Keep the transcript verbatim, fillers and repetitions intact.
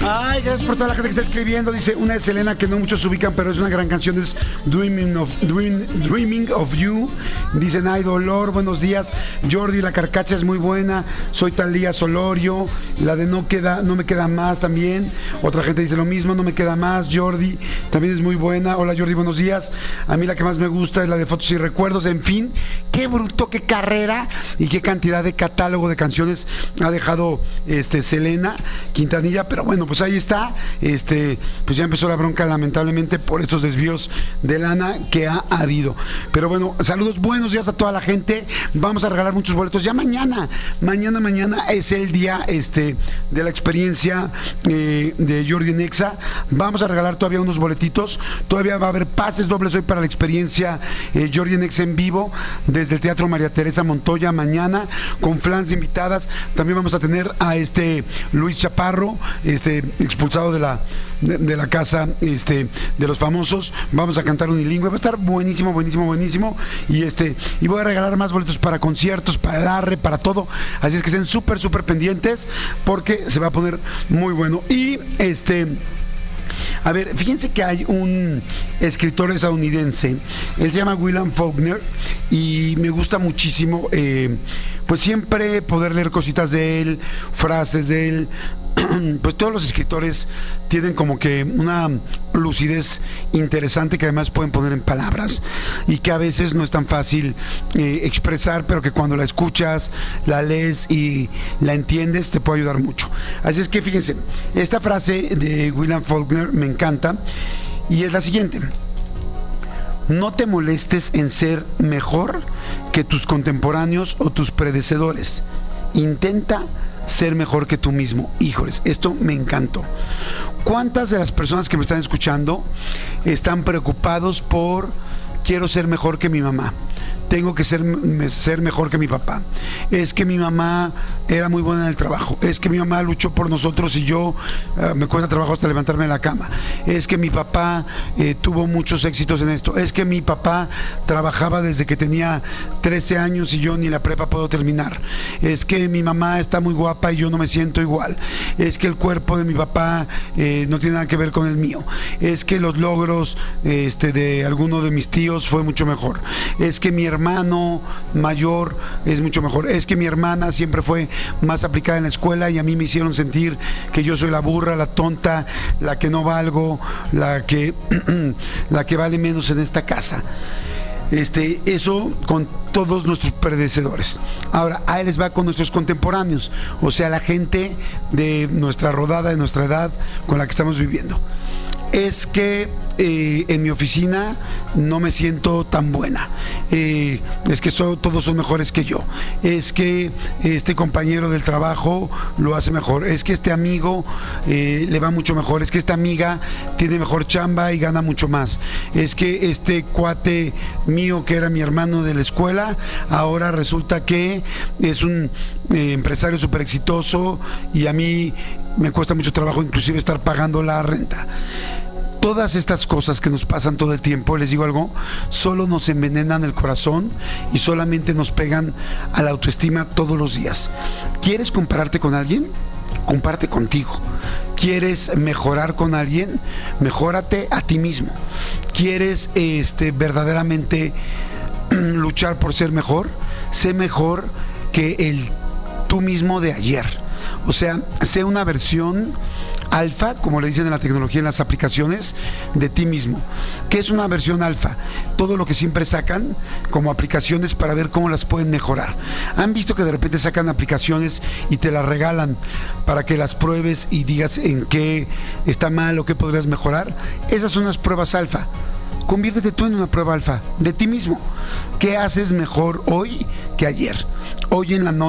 Ay, gracias por toda la gente que está escribiendo. Dice una de Selena que no muchos ubican, pero es una gran canción, es Dreaming of, Dream, Dreaming of You. Dicen, ay, dolor, buenos días. Jordi, la carcacha es muy buena. Soy Talía Solorio. La de no queda, no me queda más también. Otra gente dice lo mismo, no me queda más. Jordi, también es muy buena. Hola Jordi, buenos días. A mí la que más me gusta es la de Fotos y Recuerdos. En fin, qué bruto, qué carrera y qué cantidad de catálogo de canciones ha dejado este Selena Quintanilla. Pero bueno, pues ahí está. Este, pues ya empezó la bronca, lamentablemente, por estos desvíos de lana que ha habido. Pero bueno, saludos, buenos días a toda la gente. Vamos a regalar muchos boletos ya mañana. Mañana, mañana es el día este de la experiencia eh, de Jordi en Exa. Vamos a regalar todavía unos boletitos. Todavía va a haber pases dobles hoy para la experiencia eh, Jordi en Exa en vivo desde el Teatro María Teresa Montoya mañana, con flans invitadas. También vamos a tener a este Luis Chaparro, este expulsado de la de, de la casa este de los famosos. Vamos a cantar unilingüe, va a estar buenísimo, buenísimo, buenísimo. Y este y voy a regalar más boletos para conciertos, para el arre, para todo. Así es que estén súper, súper pendientes porque se va a poner muy bueno. Y este a ver, fíjense que hay un escritor estadounidense, él se llama William Faulkner y me gusta muchísimo, eh, pues siempre poder leer cositas de él, frases de él. Pues todos los escritores tienen como que una lucidez interesante que además pueden poner en palabras y que a veces no es tan fácil eh, expresar, pero que cuando la escuchas, la lees y la entiendes te puede ayudar mucho. Así es que fíjense, esta frase de William Faulkner me encanta y es la siguiente: no te molestes en ser mejor que tus contemporáneos o tus predecesores, intenta ser mejor que tú mismo. Híjoles, esto me encantó. ¿Cuántas de las personas que me están escuchando están preocupados por quiero ser mejor que mi mamá? Tengo que ser, ser mejor que mi papá. Es que mi mamá era muy buena en el trabajo. Es que mi mamá luchó por nosotros y yo uh, me cuesta trabajo hasta levantarme de la cama. Es que mi papá eh, tuvo muchos éxitos en esto. Es que mi papá trabajaba desde que tenía trece años y yo ni la prepa puedo terminar. Es que mi mamá está muy guapa y yo no me siento igual. Es que el cuerpo de mi papá eh, no tiene nada que ver con el mío. Es que los logros eh, este, de alguno de mis tíos fue mucho mejor. Es que mi hermano hermano mayor es mucho mejor. Es que mi hermana siempre fue más aplicada en la escuela y a mí me hicieron sentir que yo soy la burra, la tonta, la que no valgo, la que la que vale menos en esta casa. Este, eso con todos nuestros predecesores. Ahora, ahí les va con nuestros contemporáneos, o sea, la gente de nuestra rodada, de nuestra edad, con la que estamos viviendo. Es que eh, en mi oficina no me siento tan buena, eh, es que so, todos son mejores que yo, es que este compañero del trabajo lo hace mejor, es que este amigo eh, le va mucho mejor, es que esta amiga tiene mejor chamba y gana mucho más, es que este cuate mío que era mi hermano de la escuela ahora resulta que es un eh, empresario súper exitoso y a mí me cuesta mucho trabajo inclusive estar pagando la renta. Todas estas cosas que nos pasan todo el tiempo, les digo algo, solo nos envenenan el corazón y solamente nos pegan a la autoestima todos los días. ¿Quieres compararte con alguien? Comparte contigo. ¿Quieres mejorar con alguien? Mejórate a ti mismo. ¿Quieres este, verdaderamente luchar por ser mejor? Sé mejor que el tú mismo de ayer. O sea, sé una versión alfa, como le dicen en la tecnología, en las aplicaciones, de ti mismo. ¿Qué es una versión alfa? Todo lo que siempre sacan como aplicaciones para ver cómo las pueden mejorar. ¿Han visto que de repente sacan aplicaciones y te las regalan para que las pruebes y digas en qué está mal o qué podrías mejorar? Esas son las pruebas alfa. Conviértete tú en una prueba alfa de ti mismo. ¿Qué haces mejor hoy que ayer? Hoy en la noche